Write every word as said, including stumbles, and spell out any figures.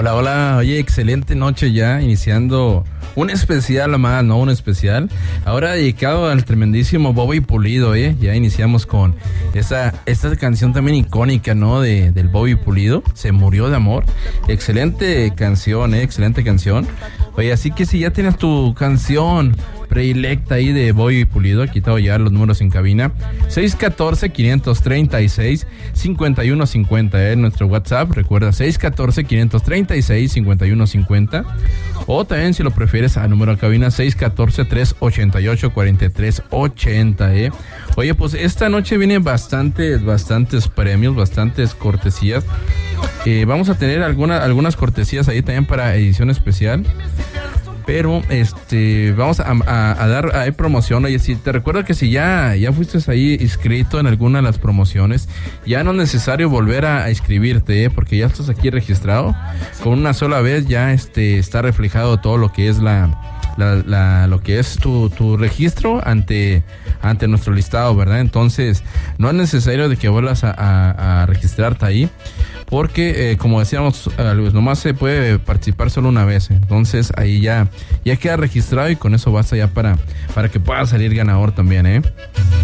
Hola, hola, oye, excelente noche ya, iniciando un especial más, ¿no? Un especial, ahora dedicado al tremendísimo Bobby Pulido, ¿eh? Ya iniciamos con esa, esta canción también icónica, ¿no? De, del Bobby Pulido, Se Murió de Amor. Excelente canción, ¿eh? Excelente canción. Oye, así que si ya tienes tu canción predilecta ahí de Bobby Pulido, aquí te voy a dar los números en cabina. seis uno cuatro, cinco tres seis, cinco uno cinco cero, ¿eh? Nuestro WhatsApp, recuerda, seis uno cuatro, cinco tres seis, cinco uno cinco cero. O también, si lo prefieres, al número de cabina seis uno cuatro, tres ocho ocho, cuatro tres ocho cero, ¿eh? Oye, pues esta noche vienen bastantes, bastantes premios, bastantes cortesías. Eh, vamos a tener alguna, algunas cortesías ahí también para edición especial. Pero este vamos a, a, a dar a promoción. Oye, si te recuerdo que si ya, ya fuiste ahí inscrito en alguna de las promociones, ya no es necesario volver a, a inscribirte, ¿eh? Porque ya estás aquí registrado. Con una sola vez ya este está reflejado todo lo que es la, la, la lo que es tu, tu registro ante, ante nuestro listado, ¿verdad? Entonces no es necesario de que vuelvas a, a, a registrarte ahí. Porque, eh, como decíamos, eh, nomás se puede participar solo una vez. Entonces, ahí ya, ya queda registrado y con eso basta ya para, para que pueda salir ganador también, ¿eh?